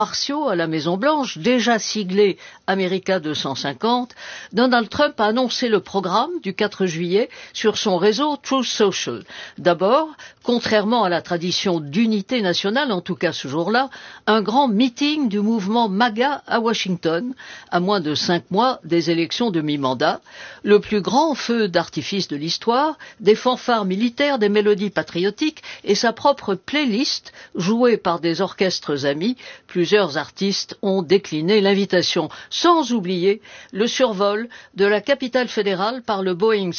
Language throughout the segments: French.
martiaux à la Maison-Blanche, déjà siglé America 250, Donald Trump a annoncé le programme du 4 juillet sur son réseau Truth Social. D'abord, contrairement à la tradition d'unité nationale, en tout cas ce jour-là, un grand meeting du mouvement MAGA à Washington, à moins de 5 mois des élections de mi-mandat, le plus grand feu d'artifice de l'histoire, des fanfares militaires, des mélodies patriotiques et sa propre playlist jouée par des orchestres amis. Plusieurs artistes ont décliné l'invitation, sans oublier le survol de la capitale fédérale par le Boeing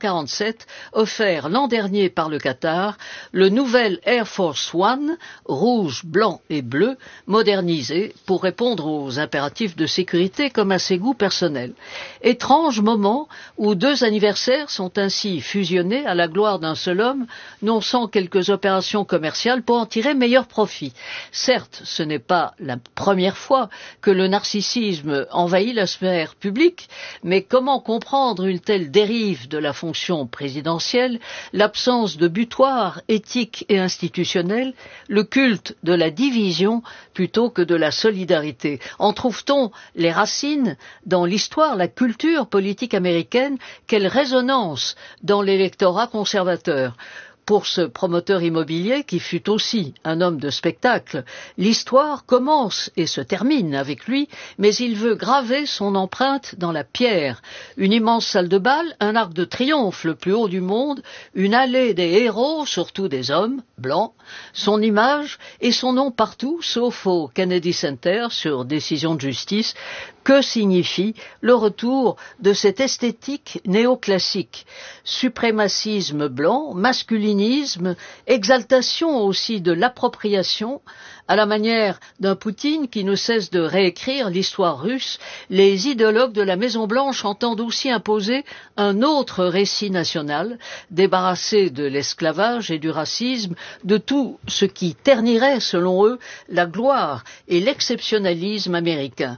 747 offert l'an dernier par le Qatar, le nouvel Air Force One, rouge, blanc et bleu, modernisé pour répondre aux impératifs de sécurité comme à ses goûts personnels. Étrange moment où deux anniversaires sont ainsi fusionnés à la gloire d'un seul homme, non sans quelques opérations commerciales pour en tirer meilleur profit. Certes, ce n'est pas la première fois que le narcissisme envahit la sphère publique, mais comment comprendre une telle dérive de la fonction présidentielle, l'absence de butoir éthique et institutionnel, le culte de la division plutôt que de la solidarité? En trouve-t-on les racines dans l'histoire, la culture politique américaine? Quelle résonance dans l'électorat conservateur? Pour ce promoteur immobilier qui fut aussi un homme de spectacle, l'histoire commence et se termine avec lui, mais il veut graver son empreinte dans la pierre. Une immense salle de bal, un arc de triomphe le plus haut du monde, une allée des héros, surtout des hommes blancs, son image et son nom partout, sauf au Kennedy Center sur décision de justice. Que signifie le retour de cette esthétique néoclassique? Suprémacisme blanc, masculinisme, exaltation aussi de l'appropriation, à la manière d'un Poutine qui ne cesse de réécrire l'histoire russe. Les idéologues de la Maison-Blanche entendent aussi imposer un autre récit national, débarrassé de l'esclavage et du racisme, de tout ce qui ternirait, selon eux, la gloire et l'exceptionnalisme américain.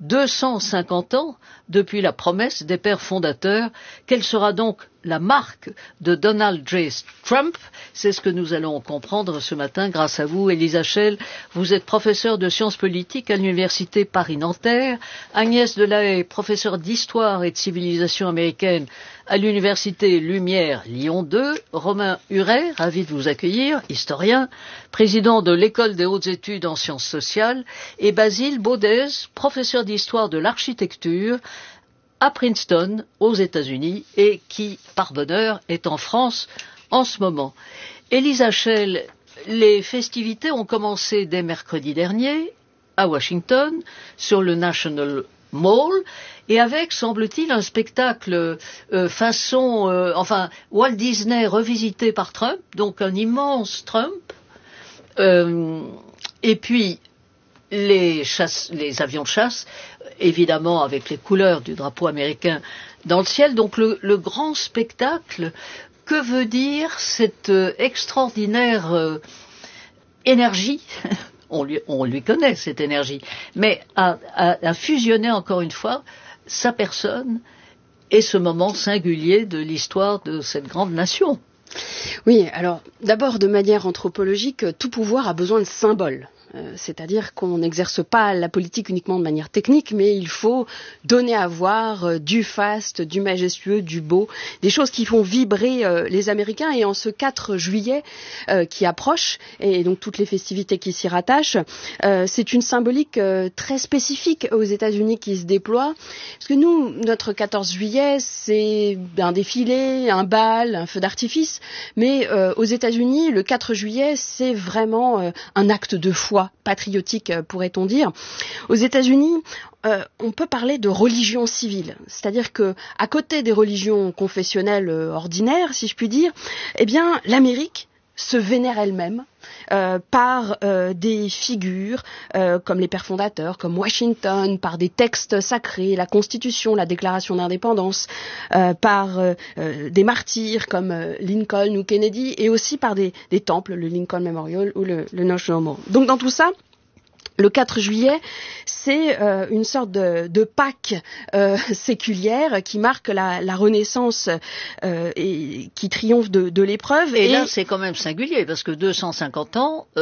250 ans depuis la promesse des pères fondateurs. Quelle sera donc la marque de Donald J. Trump? C'est ce que nous allons comprendre ce matin grâce à vous, Elisa Schell. Vous êtes professeure de sciences politiques à l'université Paris-Nanterre. Agnès Delahaye, professeure d'histoire et de civilisation américaine à l'université Lumière Lyon 2. Romain Huret, ravi de vous accueillir, historien, président de l'école des hautes études en sciences sociales, et Basile Baudez, professeur d'histoire de l'architecture à Princeton, aux États-Unis, et qui, par bonheur, est en France en ce moment. Elisa Schell, les festivités ont commencé dès mercredi dernier à Washington, sur le National Mall, et avec, semble-t-il, un spectacle façon Walt Disney revisité par Trump, donc un immense Trump, et puis les avions de chasse, évidemment avec les couleurs du drapeau américain dans le ciel. Donc le grand spectacle, que veut dire cette extraordinaire énergie? On lui connaît cette énergie, mais à fusionner encore une fois sa personne et ce moment singulier de l'histoire de cette grande nation. Oui, alors d'abord de manière anthropologique, tout pouvoir a besoin de symboles. C'est-à-dire qu'on n'exerce pas la politique uniquement de manière technique, mais il faut donner à voir du faste, du majestueux, du beau, des choses qui font vibrer les Américains. Et en ce 4 juillet qui approche, et donc toutes les festivités qui s'y rattachent, c'est une symbolique très spécifique aux États-Unis qui se déploie. Parce que nous, notre 14 juillet, c'est un défilé, un bal, un feu d'artifice. Mais aux États-Unis, le 4 juillet, c'est vraiment un acte de foi patriotique, pourrait-on dire. Aux États-Unis, on peut parler de religion civile, c'est-à-dire que à côté des religions confessionnelles ordinaires, si je puis dire, eh bien l'Amérique se vénère elle-même par des figures comme les pères fondateurs, comme Washington, par des textes sacrés, la Constitution, la Déclaration d'indépendance, par des martyrs comme Lincoln ou Kennedy, et aussi par des temples, le Lincoln Memorial ou le National Mall. Donc dans tout ça, le 4 juillet, c'est une sorte de Pâques séculière qui marque la renaissance et qui triomphe de l'épreuve. Et là, c'est quand même singulier, parce que 250 ans,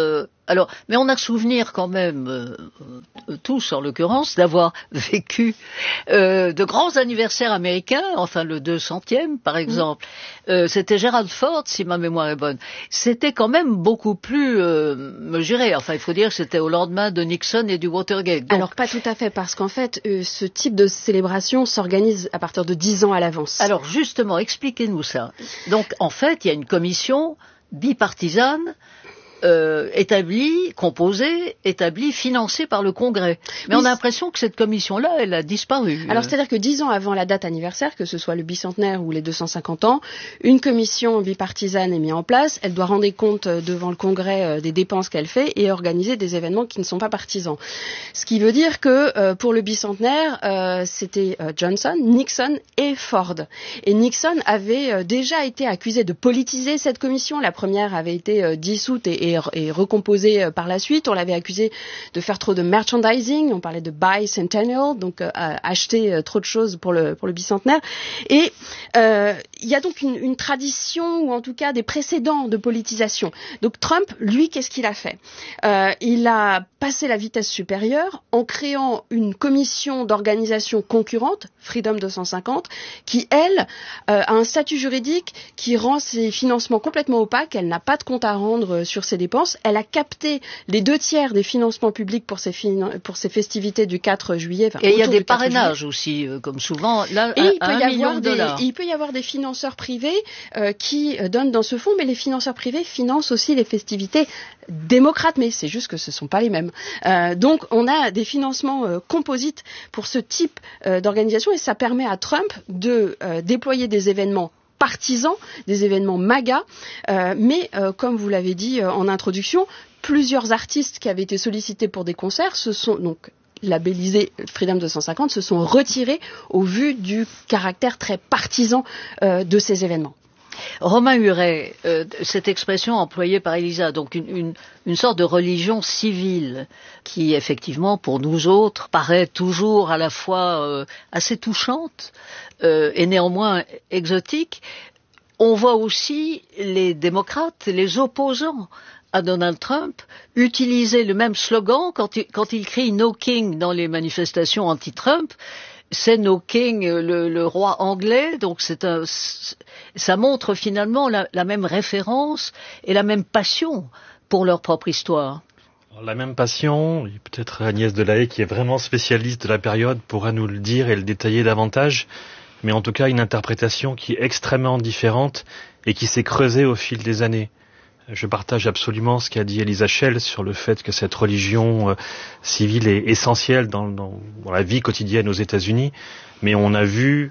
Alors, mais on a souvenir quand même, tous en l'occurrence, d'avoir vécu de grands anniversaires américains, enfin le 200e par exemple. C'était Gerald Ford, si ma mémoire est bonne. C'était quand même beaucoup plus mesuré. Enfin, il faut dire que c'était au lendemain de Nixon et du Watergate. Donc, alors pas tout à fait, parce qu'en fait, ce type de célébration s'organise à partir de 10 ans à l'avance. Alors justement, expliquez-nous ça. Donc en fait, il y a une commission bipartisane établie, financée par le Congrès. Mais on a l'impression que cette commission-là, elle a disparu. Alors, c'est-à-dire que 10 ans avant la date anniversaire, que ce soit le bicentenaire ou les 250 ans, une commission bipartisane est mise en place. Elle doit rendre compte devant le Congrès des dépenses qu'elle fait et organiser des événements qui ne sont pas partisans. Ce qui veut dire que pour le bicentenaire, c'était Johnson, Nixon et Ford. Et Nixon avait déjà été accusé de politiser cette commission. La première avait été dissoute et recomposée par la suite. On l'avait accusé de faire trop de merchandising. On parlait de bicentennial, donc acheter trop de choses pour le bicentenaire. Et il y a donc une tradition, ou en tout cas des précédents de politisation. Donc Trump, lui, qu'est-ce qu'il a fait? Il a passé la vitesse supérieure en créant une commission d'organisation concurrente, Freedom 250, qui, elle, a un statut juridique qui rend ses financements complètement opaques. Elle n'a pas de compte à rendre sur ses dépenses. Elle a capté les 2/3 des financements publics pour ses festivités du 4 juillet. Enfin, et il y a des parrainages aussi, comme souvent, là, et $1 million. Il peut y avoir des financeurs privés qui donnent dans ce fonds, mais les financeurs privés financent aussi les festivités démocrates, mais c'est juste que ce ne sont pas les mêmes. Donc on a des financements composites pour ce type d'organisation, et ça permet à Trump de déployer des événements partisans, des événements MAGA, mais comme vous l'avez dit en introduction, plusieurs artistes qui avaient été sollicités pour des concerts se sont donc labellisés Freedom 250 se sont retirés au vu du caractère très partisan de ces événements. Romain Huret, cette expression employée par Elisa, donc une sorte de religion civile qui effectivement pour nous autres paraît toujours à la fois assez touchante et néanmoins exotique. On voit aussi les démocrates, les opposants à Donald Trump utiliser le même slogan quand il crie No King dans les manifestations anti-Trump. C'est No King, le roi anglais, donc ça montre finalement la même référence et la même passion pour leur propre histoire. La même passion, et peut-être Agnès Delahaye, qui est vraiment spécialiste de la période, pourra nous le dire et le détailler davantage, mais en tout cas une interprétation qui est extrêmement différente et qui s'est creusée au fil des années. Je partage absolument ce qu'a dit Elisa Schell sur le fait que cette religion civile est essentielle dans la vie quotidienne aux États-Unis, mais on a vu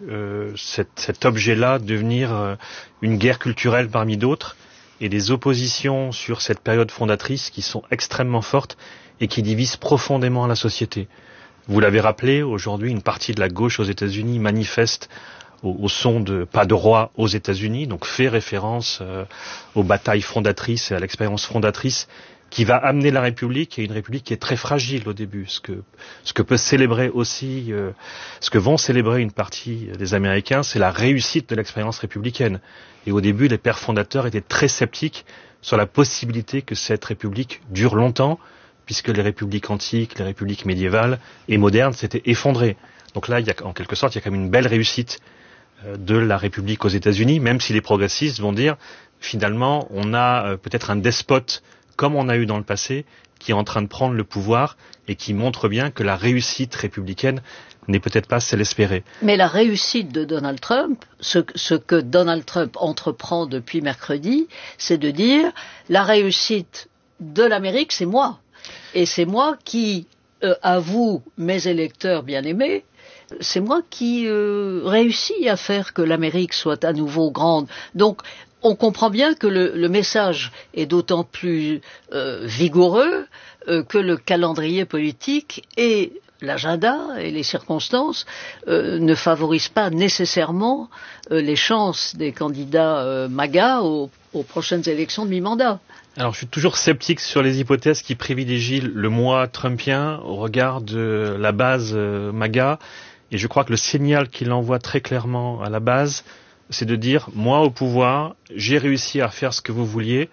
cet objet-là devenir une guerre culturelle parmi d'autres, et des oppositions sur cette période fondatrice qui sont extrêmement fortes et qui divisent profondément la société. Vous l'avez rappelé, aujourd'hui, une partie de la gauche aux États-Unis manifeste au son de Pas de roi aux États-Unis, donc fait référence aux batailles fondatrices et à l'expérience fondatrice qui va amener la République, et une République qui est très fragile au début. Ce que peut célébrer aussi, ce que vont célébrer une partie des Américains, c'est la réussite de l'expérience républicaine. Et au début, les pères fondateurs étaient très sceptiques sur la possibilité que cette République dure longtemps, puisque les républiques antiques, les républiques médiévales et modernes s'étaient effondrées. Donc là, en quelque sorte, il y a quand même une belle réussite de la République aux États-Unis, même si les progressistes vont dire, finalement, on a peut-être un despote, comme on a eu dans le passé, qui est en train de prendre le pouvoir et qui montre bien que la réussite républicaine n'est peut-être pas celle espérée. Mais la réussite de Donald Trump, ce que Donald Trump entreprend depuis mercredi, c'est de dire, la réussite de l'Amérique, c'est moi. Et c'est moi qui, à vous, mes électeurs bien-aimés, c'est moi qui réussis à faire que l'Amérique soit à nouveau grande. Donc, on comprend bien que le message est d'autant plus vigoureux que le calendrier politique et l'agenda et les circonstances ne favorisent pas nécessairement les chances des candidats MAGA aux prochaines élections de mi-mandat. Alors, je suis toujours sceptique sur les hypothèses qui privilégient le moi trumpien au regard de la base MAGA. Et je crois que le signal qu'il envoie très clairement à la base, c'est de dire, moi au pouvoir, j'ai réussi à faire ce que vous vouliez,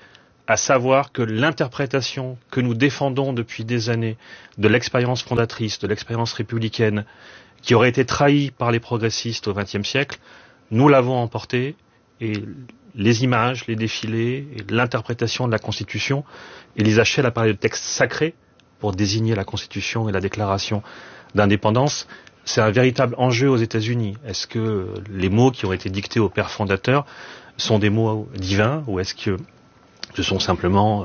à savoir que l'interprétation que nous défendons depuis des années de l'expérience fondatrice, de l'expérience républicaine, qui aurait été trahie par les progressistes au XXe siècle, nous l'avons emportée, et les images, les défilés, et l'interprétation de la Constitution, Élise Hachel a parlé de texte sacré pour désigner la Constitution et la déclaration d'indépendance. C'est un véritable enjeu aux États-Unis. Est-ce que les mots qui ont été dictés aux pères fondateurs sont des mots divins, ou est-ce que ce sont simplement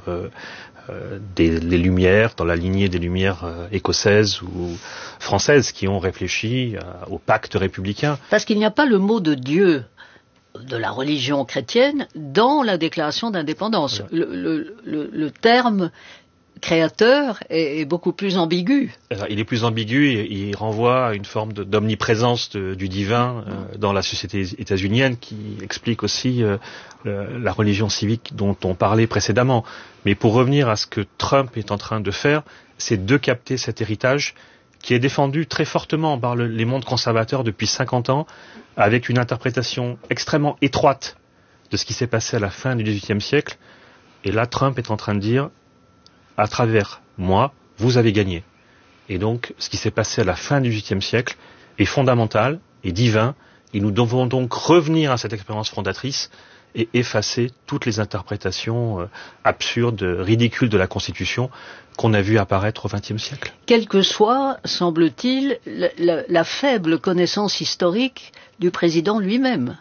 les Lumières, dans la lignée des Lumières écossaises ou françaises, qui ont réfléchi au pacte républicain? Parce qu'il n'y a pas le mot de Dieu de la religion chrétienne dans la déclaration d'indépendance. Ouais. Le terme créateur est beaucoup plus ambigu. Alors, il est plus ambigu et il renvoie à une forme d'omniprésence du divin dans la société états-unienne, qui explique aussi la religion civique dont on parlait précédemment. Mais pour revenir à ce que Trump est en train de faire, c'est de capter cet héritage qui est défendu très fortement par les mondes conservateurs depuis 50 ans, avec une interprétation extrêmement étroite de ce qui s'est passé à la fin du XVIIIe siècle. Et là, Trump est en train de dire, à travers moi, vous avez gagné. Et donc, ce qui s'est passé à la fin du XVIIIe siècle est fondamental et divin, et nous devons donc revenir à cette expérience fondatrice et effacer toutes les interprétations absurdes, ridicules de la Constitution qu'on a vu apparaître au XXe siècle. Quelle que soit, semble-t-il, la faible connaissance historique du président lui-même.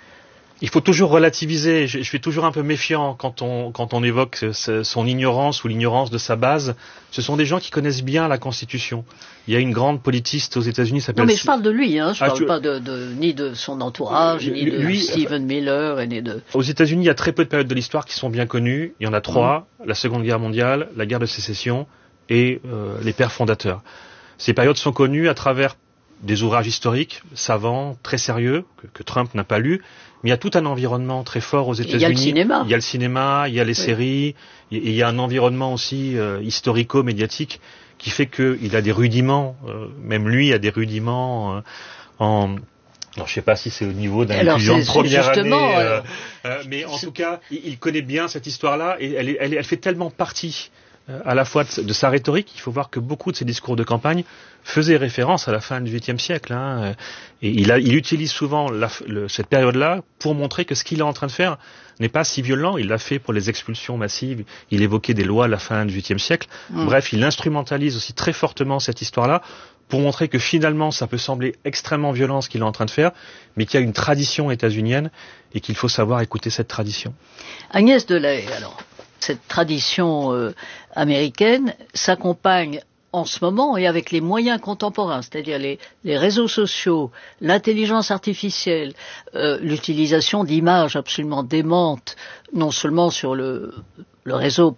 Il faut toujours relativiser. Je suis toujours un peu méfiant quand on évoque son ignorance ou l'ignorance de sa base. Ce sont des gens qui connaissent bien la Constitution. Il y a une grande politiste aux États-Unis qui s'appelle... Non, mais je parle de lui, hein. Je parle pas ni de son entourage, ni de Stephen Miller, ni de... Aux États-Unis, il y a très peu de périodes de l'histoire qui sont bien connues. Il y en a 3, la Seconde Guerre mondiale, la guerre de sécession et les pères fondateurs. Ces périodes sont connues à travers des ouvrages historiques, savants, très sérieux, que Trump n'a pas lus, mais il y a tout un environnement très fort aux États-Unis. Il y a le cinéma. Il y a le cinéma, il y a les séries, et il y a un environnement aussi historico-médiatique qui fait qu'il a des rudiments, même lui a des rudiments alors je sais pas si c'est au niveau d'un étudiant de première année, mais en tout cas, il connaît bien cette histoire-là, et elle fait tellement partie à la fois de sa rhétorique. Il faut voir que beaucoup de ses discours de campagne faisaient référence à la fin du XVIIIe siècle, et il utilise souvent cette période-là pour montrer que ce qu'il est en train de faire n'est pas si violent. Il l'a fait pour les expulsions massives, il évoquait des lois à la fin du XVIIIe siècle. Bref, il instrumentalise aussi très fortement cette histoire-là pour montrer que finalement ça peut sembler extrêmement violent ce qu'il est en train de faire, mais qu'il y a une tradition états-unienne et qu'il faut savoir écouter cette tradition. Agnès Delahaye, alors, cette tradition américaine s'accompagne en ce moment et avec les moyens contemporains, c'est-à-dire les réseaux sociaux, l'intelligence artificielle, l'utilisation d'images absolument démentes, non seulement sur le réseau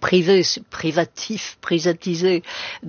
privatisé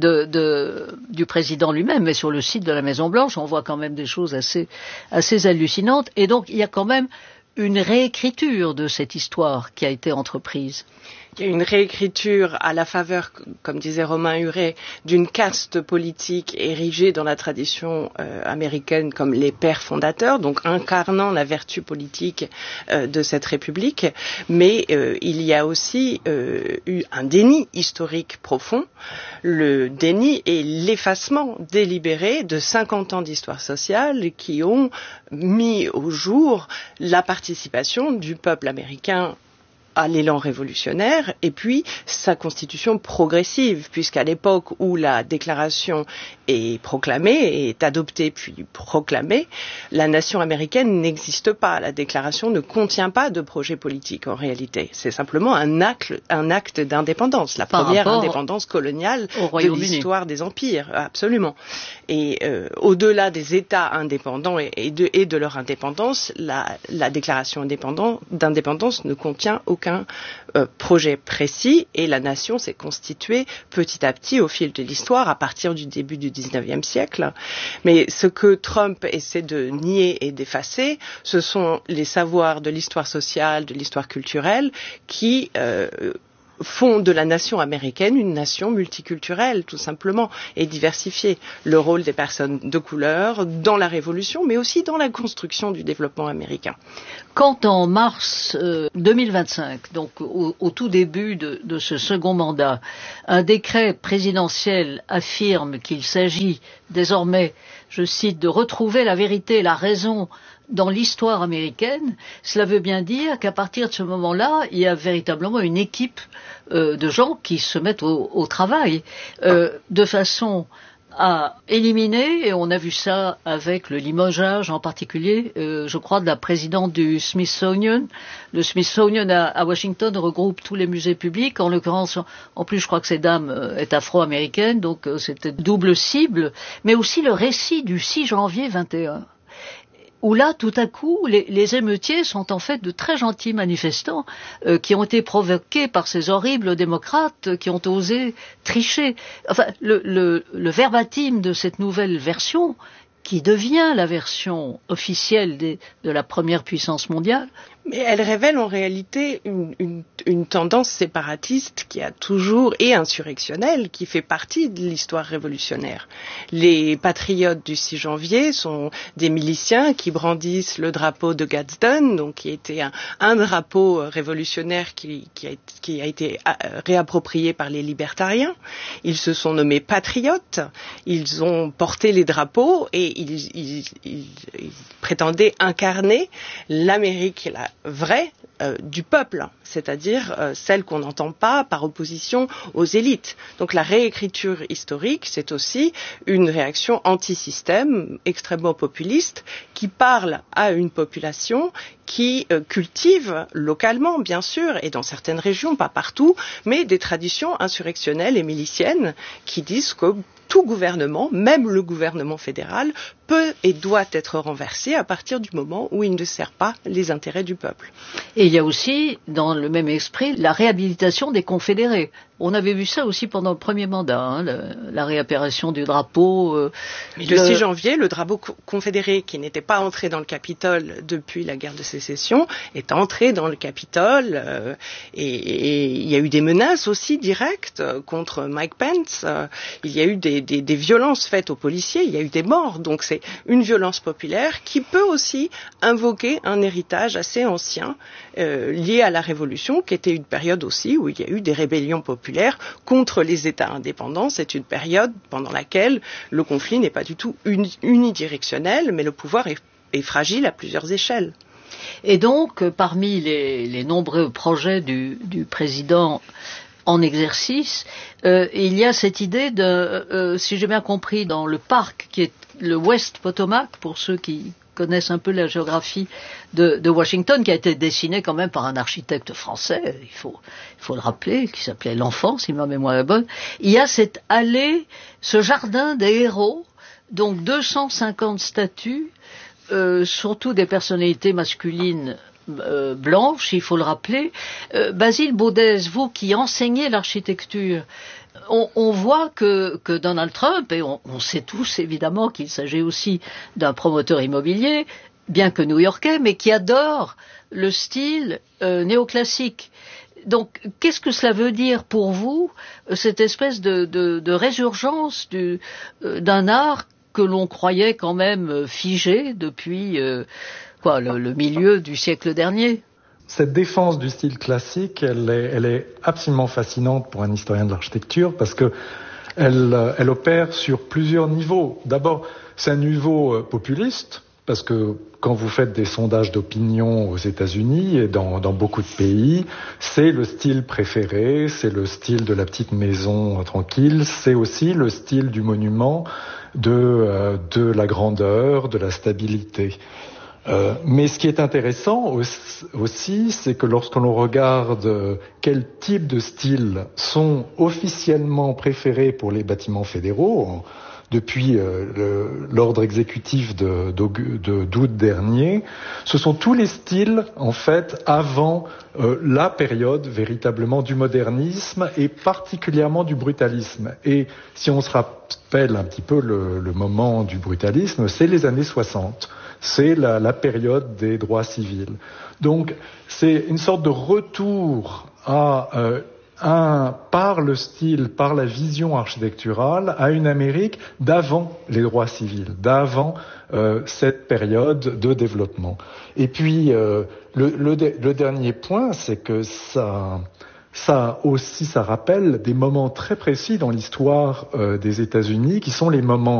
du président lui-même, mais sur le site de la Maison-Blanche, on voit quand même des choses assez hallucinantes. Et donc, il y a quand même une réécriture de cette histoire qui a été entreprise. Il y a une réécriture à la faveur, comme disait Romain Huret, d'une caste politique érigée dans la tradition américaine comme les pères fondateurs, donc incarnant la vertu politique de cette République. Mais il y a aussi eu un déni historique profond, le déni et l'effacement délibéré de 50 ans d'histoire sociale qui ont mis au jour la participation du peuple américain à l'élan révolutionnaire, et puis sa constitution progressive, puisqu'à l'époque où la déclaration est proclamée, est adoptée puis proclamée, la nation américaine n'existe pas. La déclaration ne contient pas de projet politique en réalité. C'est simplement un acte d'indépendance, la première indépendance coloniale de l'histoire des empires, absolument. Et au-delà des États indépendants et de leur indépendance, la déclaration d'indépendance ne contient aucun projet précis, et la nation s'est constituée petit à petit au fil de l'histoire à partir du début du XIXe siècle. Mais ce que Trump essaie de nier et d'effacer, ce sont les savoirs de l'histoire sociale, de l'histoire culturelle qui font de la nation américaine une nation multiculturelle, tout simplement, et diversifiée. Le rôle des personnes de couleur dans la Révolution, mais aussi dans la construction du développement américain. Quand en mars 2025, donc au tout début de ce second mandat, un décret présidentiel affirme qu'il s'agit désormais, je cite, de retrouver la vérité et la raison dans l'histoire américaine, cela veut bien dire qu'à partir de ce moment-là, il y a véritablement une équipe de gens qui se mettent au travail de façon à éliminer, et on a vu ça avec le limogeage en particulier, je crois, de la présidente du Smithsonian. Le Smithsonian à Washington regroupe tous les musées publics, en l'occurrence, en plus je crois que cette dame est afro-américaine, donc c'était double cible, mais aussi le récit du 6 janvier 21. Où là, tout à coup, les émeutiers sont en fait de très gentils manifestants qui ont été provoqués par ces horribles démocrates qui ont osé tricher. Enfin, le verbatim de cette nouvelle version, qui devient la version officielle de la première puissance mondiale. Mais elle révèle en réalité une tendance séparatiste qui a toujours, et insurrectionnelle, qui fait partie de l'histoire révolutionnaire. Les patriotes du 6 janvier sont des miliciens qui brandissent le drapeau de Gadsden, donc qui était un drapeau révolutionnaire qui a été réapproprié par les libertariens. Ils se sont nommés patriotes, ils ont porté les drapeaux et ils prétendaient incarner l'Amérique, la vraie du peuple, c'est-à-dire celle qu'on n'entend pas par opposition aux élites. Donc la réécriture historique, c'est aussi une réaction anti-système extrêmement populiste qui parle à une population qui cultive localement, bien sûr, et dans certaines régions, pas partout, mais des traditions insurrectionnelles et miliciennes qui disent que tout gouvernement, même le gouvernement fédéral, peut et doit être renversé à partir du moment où il ne sert pas les intérêts du peuple. Et il y a aussi, dans le même esprit, la réhabilitation des confédérés. On avait vu ça aussi pendant le premier mandat, la réapparition du drapeau. Le 6 janvier, le drapeau confédéré, qui n'était pas entré dans le Capitole depuis la guerre de sécession, est entré dans le Capitole. Et il y a eu des menaces aussi directes contre Mike Pence. Il y a eu des violences faites aux policiers, il y a eu des morts. Donc c'est une violence populaire qui peut aussi invoquer un héritage assez ancien lié à la Révolution, qui était une période aussi où il y a eu des rébellions populaires contre les États indépendants. C'est une période pendant laquelle le conflit n'est pas du tout unidirectionnel, mais le pouvoir est fragile à plusieurs échelles. Et donc, parmi les nombreux projets du président en exercice, il y a cette idée de, si j'ai bien compris, dans le parc qui est le West Potomac, pour ceux qui connaissent un peu la géographie de Washington, qui a été dessiné quand même par un architecte français, il faut le rappeler, qui s'appelait L'Enfant, si ma mémoire est bonne. Il y a cette allée, ce jardin des héros, donc 250 statues, surtout des personnalités masculines blanches, il faut le rappeler. Basile Baudès, vous qui enseignez l'architecture, on voit que Donald Trump, et on sait tous évidemment qu'il s'agit aussi d'un promoteur immobilier, bien que new-yorkais, mais qui adore le style néoclassique. Donc, qu'est-ce que cela veut dire pour vous, cette espèce de résurgence d'un art que l'on croyait quand même figé depuis le milieu du siècle dernier? Cette défense du style classique, elle est absolument fascinante pour un historien de l'architecture parce que elle opère sur plusieurs niveaux. D'abord, c'est un niveau populiste, parce que quand vous faites des sondages d'opinion aux États-Unis et dans beaucoup de pays, c'est le style préféré, c'est le style de la petite maison tranquille, c'est aussi le style du monument, de la grandeur, de la stabilité. Mais ce qui est intéressant aussi, c'est que lorsque l'on regarde quel type de styles sont officiellement préférés pour les bâtiments fédéraux, depuis l'ordre exécutif d'août dernier, ce sont tous les styles, en fait, avant la période véritablement du modernisme et particulièrement du brutalisme. Et si on se rappelle un petit peu le moment du brutalisme, c'est les années 60. C'est la période des droits civils. Donc, c'est une sorte de retour à par le style, par la vision architecturale, à une Amérique d'avant les droits civils, d'avant cette période de développement. Et puis, le dernier point, c'est que ça rappelle des moments très précis dans l'histoire des États-Unis, qui sont les moments